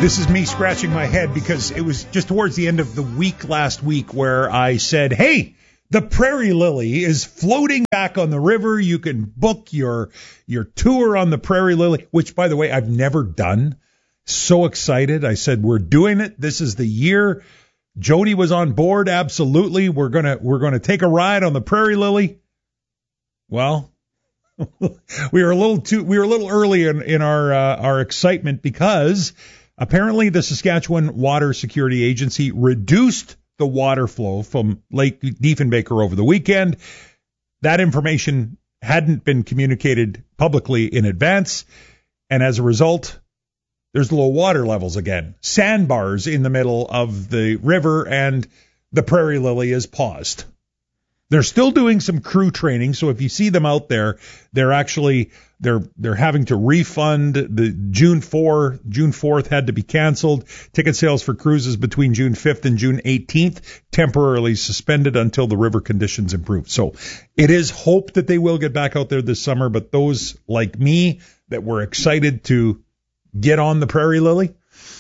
This is me scratching my head because it was just towards the end of the week last week where I said, hey, the Prairie Lily is floating back on the river. You can book your tour on the Prairie Lily, which, by the way, I've never done. So excited. I said, we're doing it. This is the year. Jody was on board. Absolutely. We're going to take a ride on the Prairie Lily. Well, we were a little early in our excitement because apparently the Saskatchewan Water Security Agency reduced the water flow from Lake Diefenbaker over the weekend. That information hadn't been communicated publicly in advance, and as a result, there's low water levels again. Sandbars in the middle of the river, and the Prairie Lily is paused. They're still doing some crew training, so if you see them out there, they're having to refund the June 4th had to be canceled. Ticket sales for cruises between June 5th and June 18th temporarily suspended until the river conditions improve. So it is hope that they will get back out there this summer, but those like me that were excited to get on the Prairie Lily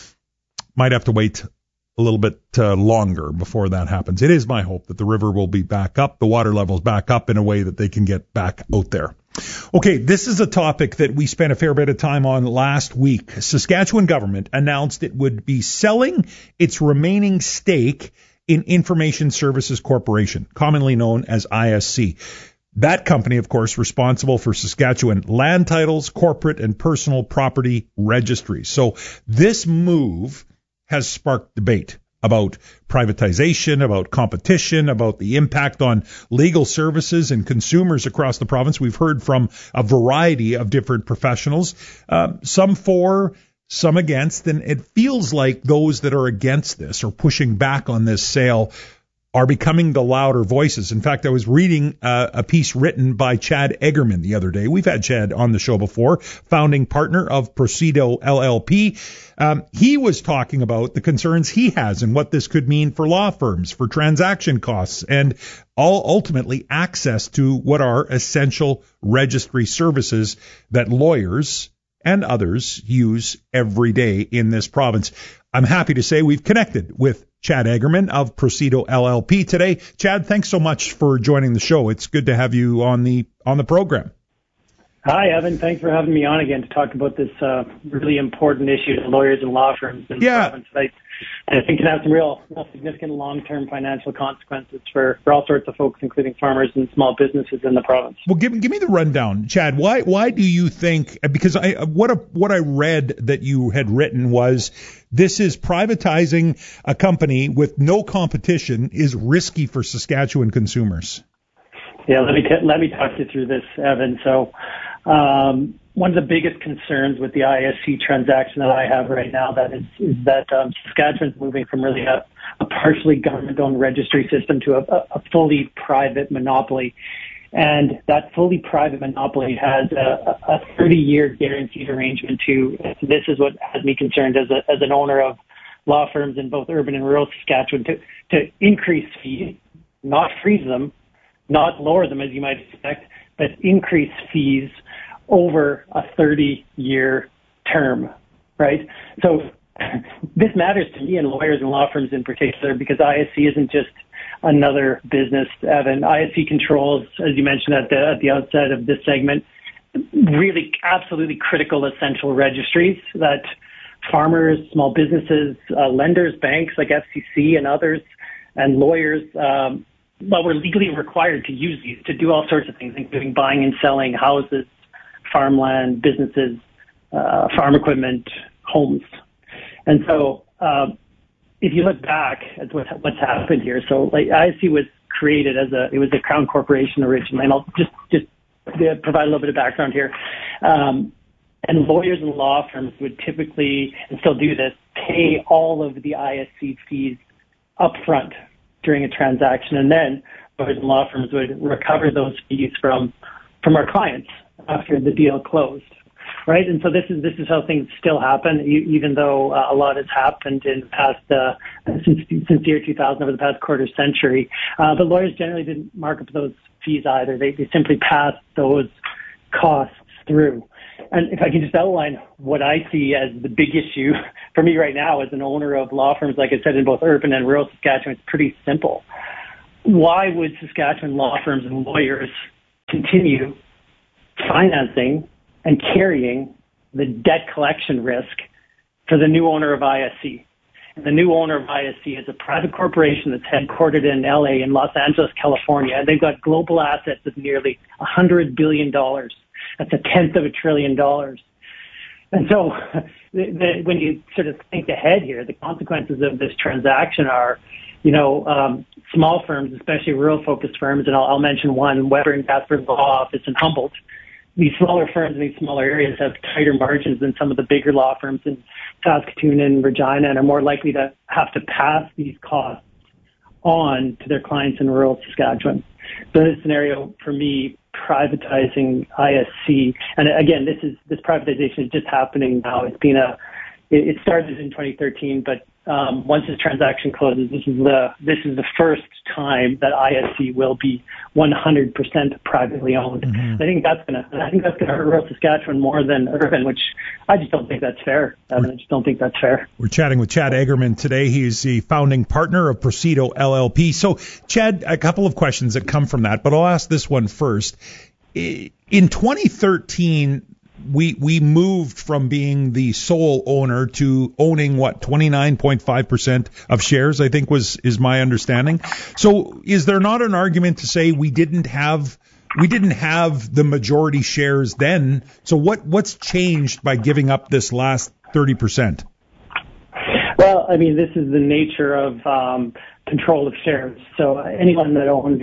might have to wait a little bit longer before that happens. It is my hope that the river will be back up, the water levels back up in a way that they can get back out there. Okay, this is a topic that we spent a fair bit of time on last week. Saskatchewan government announced it would be selling its remaining stake in Information Services Corporation, commonly known as ISC. That company, of course, responsible for Saskatchewan land titles, corporate and personal property registries. So this move has sparked debate about privatization, about competition, about the impact on legal services and consumers across the province. We've heard from a variety of different professionals, some for, some against, and it feels like those that are against this or pushing back on this sale are becoming the louder voices. In fact, I was reading a piece written by Chad Eggerman the other day. We've had Chad on the show before, founding partner of Prosido LLP. He was talking about the concerns he has and what this could mean for law firms, for transaction costs, and ultimately access to what are essential registry services that lawyers and others use every day in this province. I'm happy to say we've connected with Chad Eggerman of Prosido LLP today. Chad, thanks so much for joining the show. It's good to have you on the program. Hi, Evan. Thanks for having me on again to talk about this really important issue to lawyers and law firms in the province. I think it can have some real significant long-term financial consequences for all sorts of folks, including farmers and small businesses in the province. Well, give me the rundown, Chad. Why do you think? Because what I read that you had written was this is privatizing a company with no competition is risky for Saskatchewan consumers. Yeah, let me talk you through this, Evan. So, one of the biggest concerns with the ISC transaction that I have right now is that Saskatchewan's moving from really a partially government-owned registry system to a fully private monopoly. And that fully private monopoly has a 30-year guaranteed arrangement this is what has me concerned as an owner of law firms in both urban and rural Saskatchewan, to increase fees, not freeze them, not lower them as you might expect, but increase fees over a 30-year term, right? So this matters to me and lawyers and law firms in particular because ISC isn't just another business, Evan. ISC controls, as you mentioned at the outset of this segment, really absolutely critical essential registries that farmers, small businesses, lenders, banks like FCC and others, and lawyers, we're legally required to use these to do all sorts of things, including buying and selling houses, farmland, businesses, farm equipment, homes. And so if you look back at what's happened here, so like ISC was created it was a Crown Corporation originally, and I'll just provide a little bit of background here. And lawyers and law firms would typically, and still do this, pay all of the ISC fees up front during a transaction, and then lawyers and law firms would recover those fees from our clients after the deal closed, right? And so this is how things still happen, even though a lot has happened in the past since the year 2000, over the past quarter century. But lawyers generally didn't mark up those fees either. They simply passed those costs through. And if I can just outline what I see as the big issue for me right now as an owner of law firms, like I said, in both urban and rural Saskatchewan, it's pretty simple. Why would Saskatchewan law firms and lawyers continue financing and carrying the debt collection risk for the new owner of ISC? And the new owner of ISC is a private corporation that's headquartered in LA and Los Angeles, California. And they've got global assets of nearly $100 billion. That's $1/10 of $1 trillion. And so when you sort of think ahead here, the consequences of this transaction are, small firms, especially rural-focused firms, and I'll mention one, Weber and Casper Law Office in Humboldt. These smaller firms in these smaller areas have tighter margins than some of the bigger law firms in Saskatoon and Regina, and are more likely to have to pass these costs on to their clients in rural Saskatchewan. So in this scenario, for me, privatizing ISC, and again, this privatization is just happening now. It started in 2013, but once this transaction closes, this is the first time that ISC will be 100% privately owned. Mm-hmm. I think that's gonna hurt rural Saskatchewan more than urban, which I just don't think that's fair. I just don't think that's fair. We're chatting with Chad Eggerman today. He's the founding partner of Presido LLP. So, Chad, a couple of questions that come from that, but I'll ask this one first. In 2013, we moved from being the sole owner to owning 29.5% of shares, I think is my understanding. So is there not an argument to say we didn't have the majority shares then? So what's changed by giving up this last 30%? Well, I mean, this is the nature of control of shares. So anyone that owns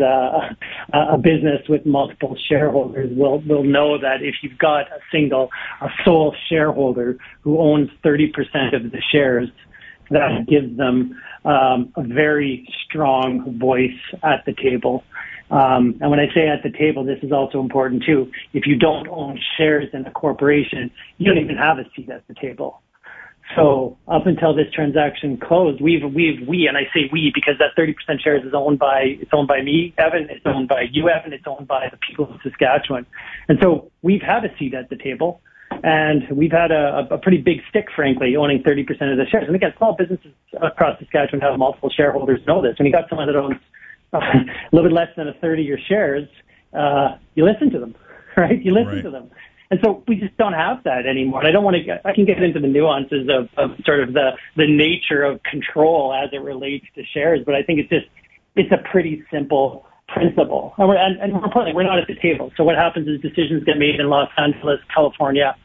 a business with multiple shareholders will know that if you've got a sole shareholder who owns 30% of the shares, that gives them a very strong voice at the table. And when I say at the table, this is also important too. If you don't own shares in a corporation, you don't even have a seat at the table. So up until this transaction closed, we, and I say we because that 30% shares is owned by me, Evan, it's owned by you, Evan, it's owned by the people of Saskatchewan. And so we've had a seat at the table, and we've had a pretty big stick, frankly, owning 30% of the shares. And again, small businesses across Saskatchewan have multiple shareholders know this. When you got someone that owns a little bit less than a third of your shares, you listen to them, right? You listen to them. And so we just don't have that anymore. And I can get into the nuances of sort of the nature of control as it relates to shares, but I think it's a pretty simple principle. And more importantly, we're not at the table. So what happens is decisions get made in Los Angeles, California,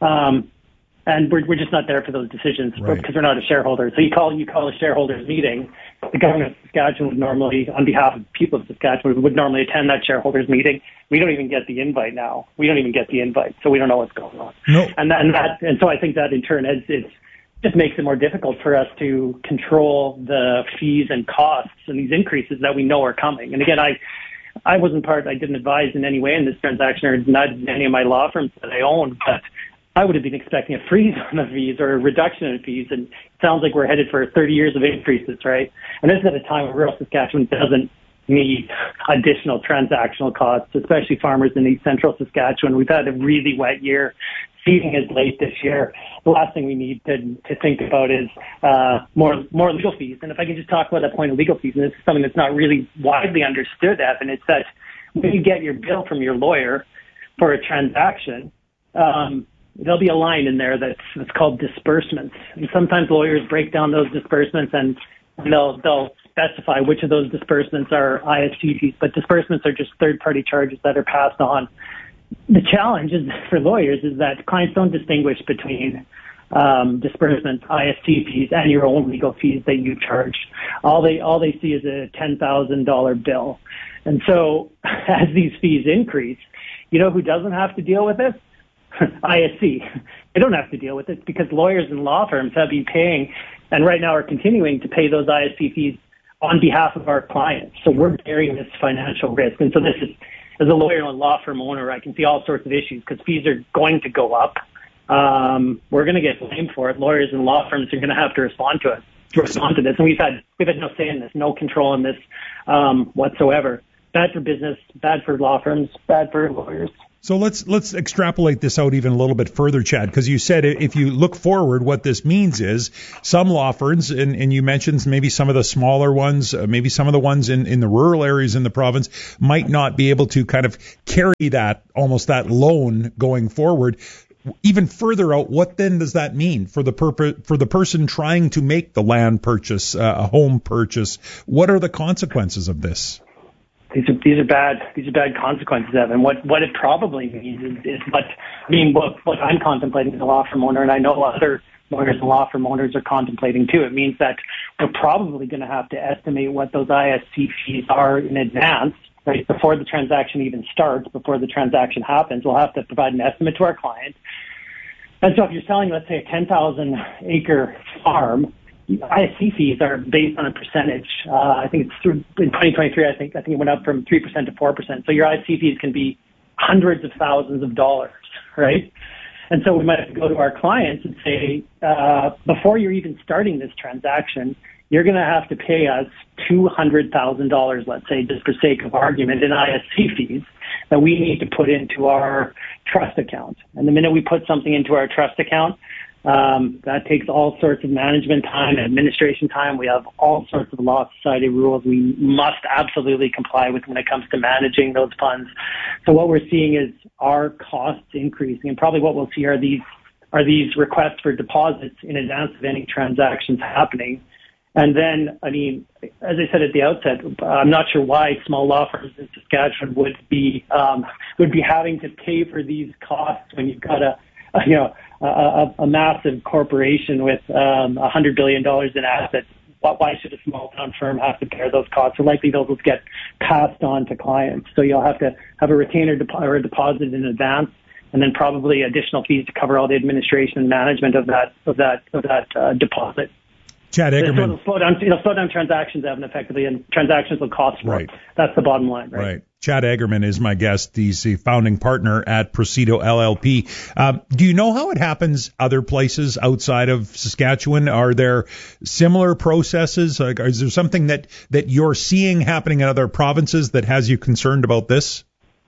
and we're just not there for those decisions because we're not a shareholder. So you call a shareholders meeting. The government of Saskatchewan would normally, on behalf of the people of Saskatchewan, would normally attend that shareholders meeting. We don't even get the invite now. We don't even get the invite, so we don't know what's going on. No. And so I think that in turn it just makes it more difficult for us to control the fees and costs and these increases that we know are coming. And again, I wasn't I didn't advise in any way in this transaction or not any of my law firms that I own, but I would have been expecting a freeze on the fees or a reduction in fees, and it sounds like we're headed for 30 years of increases, right? And this is at a time when rural Saskatchewan doesn't need additional transactional costs, especially farmers in East Central Saskatchewan. We've had a really wet year. Seeding is late this year. The last thing we need to think about is more legal fees. And if I can just talk about that point of legal fees, and this is something that's not really widely understood, Evan, it's that when you get your bill from your lawyer for a transaction, there'll be a line in there that's called disbursements. And sometimes lawyers break down those disbursements and they'll specify which of those disbursements are ISC fees, but disbursements are just third-party charges that are passed on. The challenge for lawyers is that clients don't distinguish between disbursements, ISC fees, and your own legal fees that you charge. All they see is a $10,000 bill. And so as these fees increase, you know who doesn't have to deal with this? ISC. They don't have to deal with it because lawyers and law firms have been paying and right now are continuing to pay those ISC fees on behalf of our clients. So we're bearing this financial risk. And so this is, as a lawyer and law firm owner, I can see all sorts of issues because fees are going to go up. We're going to get blamed for it. Lawyers and law firms are going to have to respond to this. And we've had no say in this, no control in this whatsoever. Bad for business, bad for law firms, bad for lawyers. So let's extrapolate this out even a little bit further, Chad, because you said if you look forward, what this means is some law firms, and you mentioned maybe some of the smaller ones, maybe some of the ones in the rural areas in the province might not be able to kind of carry that loan going forward. Even further out, what then does that mean for the person trying to make the land purchase, a home purchase? What are the consequences of this? These are bad consequences, Evan. What it probably means is what I'm contemplating as a law firm owner, and I know other lawyers and law firm owners are contemplating too. It means that we're probably going to have to estimate what those ISC fees are in advance, right, before the transaction even starts, before the transaction happens. We'll have to provide an estimate to our client. And so if you're selling, let's say, a 10,000 acre farm, ISC fees are based on a percentage. I think it's through in 2023. I think it went up from 3% to 4%. So your ISC fees can be hundreds of thousands of dollars, right? And so we might have to go to our clients and say, before you're even starting this transaction, you're going to have to pay us $200,000, let's say, just for sake of argument, in ISC fees that we need to put into our trust account. And the minute we put something into our trust account, that takes all sorts of management time and administration time. We have all sorts of law society rules we must absolutely comply with when it comes to managing those funds. So what we're seeing is our costs increasing, and probably what we'll see are these requests for deposits in advance of any transactions happening. And then, I mean, as I said at the outset, I'm not sure why small law firms in Saskatchewan would be having to pay for these costs when you've got a massive corporation with $100 billion in assets. Why should a small town firm have to bear those costs? So likely those will get passed on to clients. So you'll have to have a retainer or a deposit in advance, and then probably additional fees to cover all the administration and management of that deposit. Chad Eggerman. It'll slow down transactions, Evan, effectively, and transactions will cost more. Right. That's the bottom line, right? Chad Eggerman is my guest. He's the founding partner at Presido LLP. Do you know how it happens other places outside of Saskatchewan? Are there similar processes? Is there something that you're seeing happening in other provinces that has you concerned about this?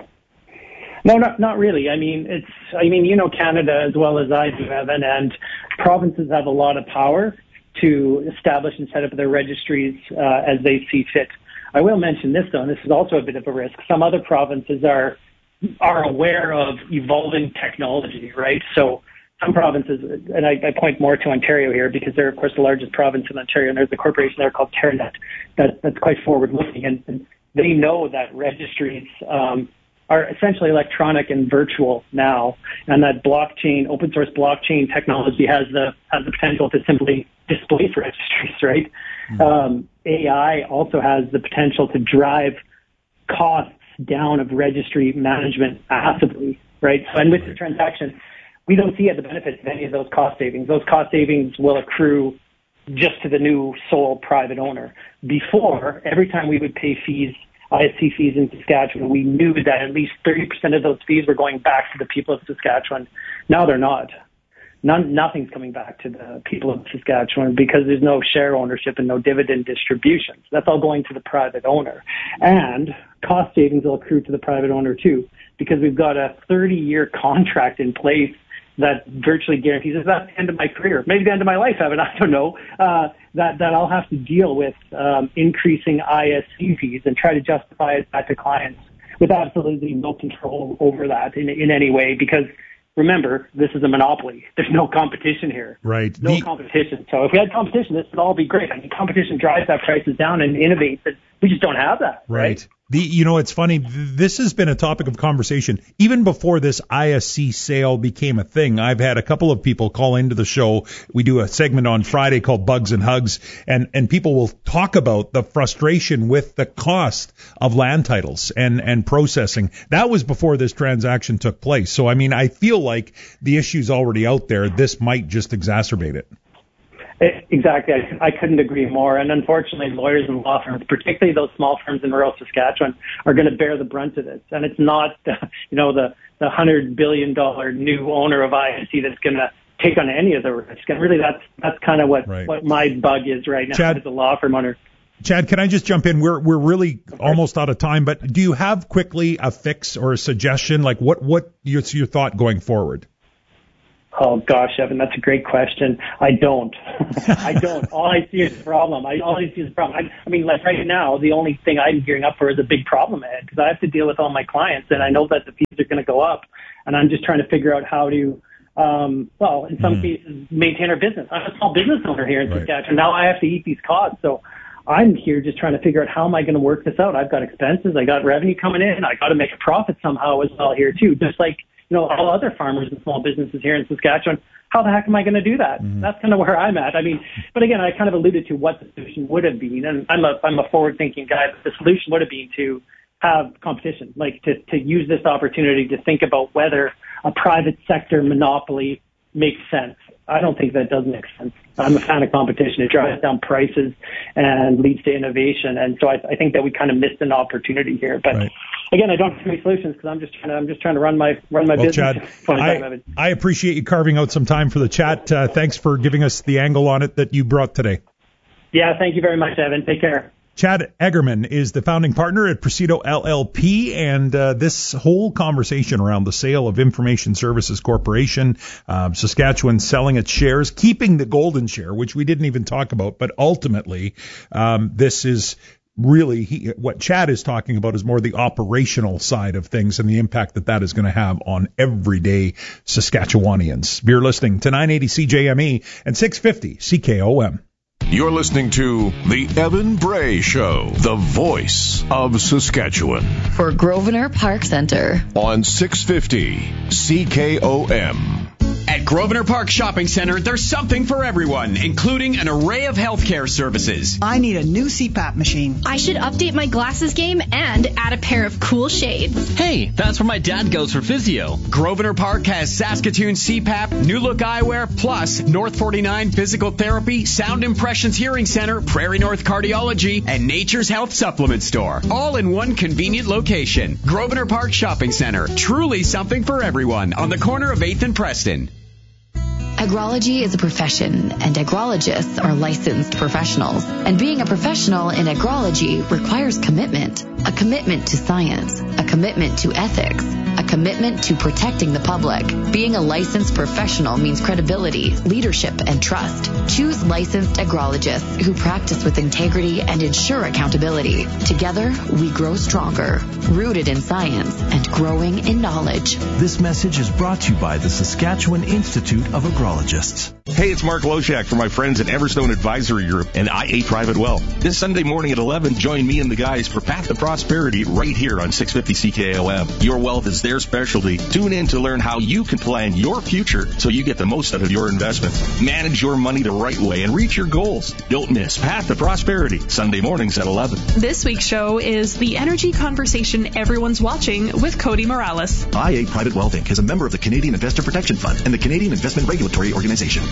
No, not really. I mean, you know Canada as well as I do, Evan, and provinces have a lot of power to establish and set up their registries as they see fit. I will mention this, though, and this is also a bit of a risk. Some other provinces are aware of evolving technology, right? So some provinces, and I point more to Ontario here because they're, of course, the largest province in Ontario, and there's a corporation there called TerraNet that's quite forward-looking, and they know that registries are essentially electronic and virtual now, and that blockchain, open source blockchain technology has the potential to simply displace registries, right? Mm-hmm. AI also has the potential to drive costs down of registry management massively, right? So, and with the transaction, we don't see the benefits of any of those cost savings. Those cost savings will accrue just to the new sole private owner. Before, every time we would pay fees, ISC fees in Saskatchewan, we knew that at least 30% of those fees were going back to the people of Saskatchewan. Now they're not. Nothing's coming back to the people of Saskatchewan because there's no share ownership and no dividend distributions. That's all going to the private owner. And cost savings will accrue to the private owner too, because we've got a 30-year contract in place that virtually guarantees us that's the end of my career, maybe the end of my life, Evan, I don't know, that I'll have to deal with increasing ISC fees and try to justify that to clients with absolutely no control over that in any way, because remember, this is a monopoly. There's no competition here. Right. No competition. So if we had competition, this would all be great. I mean, competition drives that prices down and innovates, but we just don't have that. Right. It's funny. This has been a topic of conversation even before this ISC sale became a thing. I've had a couple of people call into the show. We do a segment on Friday called Bugs and Hugs, and people will talk about the frustration with the cost of land titles and processing. That was before this transaction took place. So, I mean, I feel like the issue's already out there. This might just exacerbate it. Exactly. I couldn't agree more. And unfortunately, lawyers and law firms, particularly those small firms in rural Saskatchewan, are going to bear the brunt of this. And it's not, the $100 billion new owner of ISC that's going to take on any of the risk. And really, that's kind of what my bug is right now as a law firm owner. Chad, can I just jump in? We're really almost out of time, but do you have quickly a fix or a suggestion? Like what your thought going forward? Oh gosh, Evan, that's a great question. I don't. I don't. All I see is a problem. I mean, like right now, the only thing I'm gearing up for is a big problem ahead because I have to deal with all my clients, and I know that the fees are going to go up, and I'm just trying to figure out how to, in some cases, maintain our business. I'm a small business owner here in Saskatchewan. Now I have to eat these costs, so I'm here just trying to figure out how am I going to work this out. I've got expenses, I got revenue coming in, I got to make a profit somehow as well here too, just like all other farmers and small businesses here in Saskatchewan. How the heck am I going to do that? That's kind of where I'm at. I mean, but again, I kind of alluded to what the solution would have been, and I'm a forward-thinking guy, but the solution would have been to have competition, like to use this opportunity to think about whether a private sector monopoly makes sense. I don't think that does make sense. I'm a fan of competition. It drives down prices and leads to innovation, and so I think that we kind of missed an opportunity here. But again, I don't have any solutions because I'm just trying to run my business. Chad, I appreciate you carving out some time for the chat. Thanks for giving us the angle on it that you brought today. Yeah, thank you very much, Evan. Take care. Chad Egerman is the founding partner at Presido LLP, and this whole conversation around the sale of Information Services Corporation, Saskatchewan selling its shares, keeping the golden share, which we didn't even talk about, but ultimately this is really what Chad is talking about is more the operational side of things and the impact that is going to have on everyday Saskatchewanians. You're listening to 980 CJME and 650 CKOM. You're listening to The Evan Bray Show, the voice of Saskatchewan. For Grosvenor Park Centre. On 650 CKOM. At Grosvenor Park Shopping Centre, there's something for everyone, including an array of healthcare services. I need a new CPAP machine. I should update my glasses game and add a pair of cool shades. Hey, that's where my dad goes for physio. Grosvenor Park has Saskatoon CPAP, New Look Eyewear, plus North 49 Physical Therapy, Sound Impressions Hearing Center, Prairie North Cardiology, and Nature's Health Supplement Store. All in one convenient location. Grosvenor Park Shopping Centre. Truly something for everyone on the corner of 8th and Preston. Agrology is a profession, and agrologists are licensed professionals. And being a professional in agrology requires commitment. A commitment to science, a commitment to ethics, a commitment to protecting the public. Being a licensed professional means credibility, leadership, and trust. Choose licensed agrologists who practice with integrity and ensure accountability. Together, we grow stronger, rooted in science and growing in knowledge. This message is brought to you by the Saskatchewan Institute of Agrologists. Hey, it's Mark Loshak from my friends at Everstone Advisory Group and IA Private Wealth. This Sunday morning at 11, join me and the guys for Path to Prosperity right here on 650 CKOM. Your wealth is their specialty. Tune in to learn how you can plan your future so you get the most out of your investments. Manage your money the right way and reach your goals. Don't miss Path to Prosperity, Sunday mornings at 11. This week's show is The Energy Conversation Everyone's Watching with Cody Morales. IA Private Wealth Inc. is a member of the Canadian Investor Protection Fund and the Canadian Investment Regulatory Organization.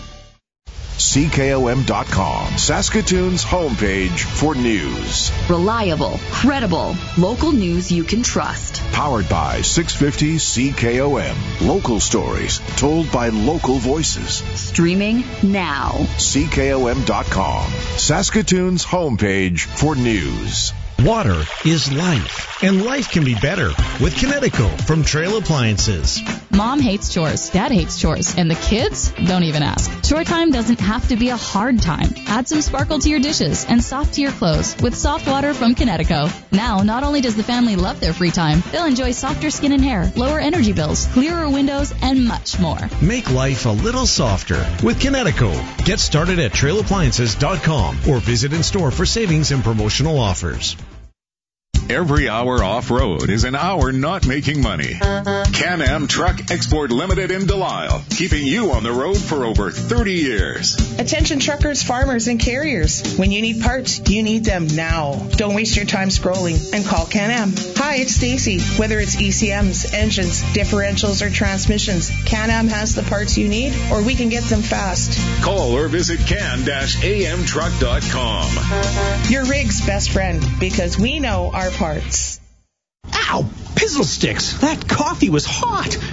CKOM.com, Saskatoon's homepage for news. Reliable, credible, local news you can trust. Powered by 650 CKOM. Local stories told by local voices. Streaming now. CKOM.com, Saskatoon's homepage for news. Water is life, and life can be better with Kinetico from Trail Appliances. Mom hates chores, Dad hates chores, and the kids don't even ask. Chore time doesn't have to be a hard time. Add some sparkle to your dishes and soft to your clothes with soft water from Kinetico. Now, not only does the family love their free time, they'll enjoy softer skin and hair, lower energy bills, clearer windows, and much more. Make life a little softer with Kinetico. Get started at trailappliances.com or visit in store for savings and promotional offers. Every hour off-road is an hour not making money. Can-Am Truck Export Limited in Delisle, keeping you on the road for over 30 years. Attention truckers, farmers, and carriers. When you need parts, you need them now. Don't waste your time scrolling and call Can-Am. Hi, it's Stacy. Whether it's ECMs, engines, differentials, or transmissions, Can-Am has the parts you need, or we can get them fast. Call or visit can-amtruck.com. Your rig's best friend, because we know our parts. Ow! Pizzle sticks! That coffee was hot!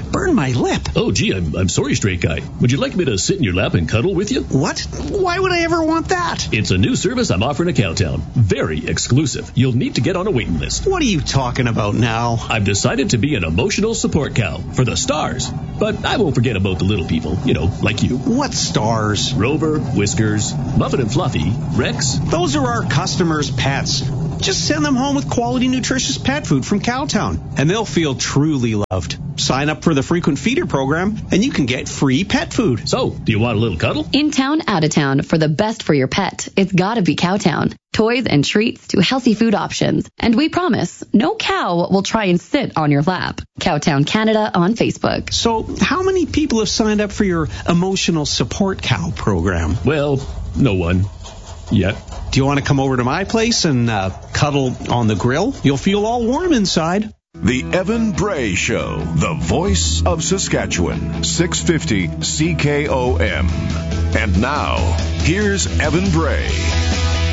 burned my lip. Oh, gee, I'm sorry, straight guy. Would you like me to sit in your lap and cuddle with you? What? Why would I ever want that? It's a new service I'm offering at Cowtown. Very exclusive. You'll need to get on a waiting list. What are you talking about now? I've decided to be an emotional support cow for the stars. But I won't forget about the little people, like you. What stars? Rover, Whiskers, Muffin and Fluffy, Rex. Those are our customers' pets. Just send them home with quality, nutritious pet food from Cowtown, and they'll feel truly loved. Sign up for the frequent feeder program, and you can get free pet food. So, do you want a little cuddle? In town, out of town, for the best for your pet, it's gotta be Cowtown. Toys and treats to healthy food options. And we promise, no cow will try and sit on your lap. Cowtown Canada on Facebook. So, how many people have signed up for your emotional support cow program? Well, no one. Yet. Do you want to come over to my place and cuddle on the grill? You'll feel all warm inside. The Evan Bray Show, the voice of Saskatchewan, 650 CKOM. And now, here's Evan Bray.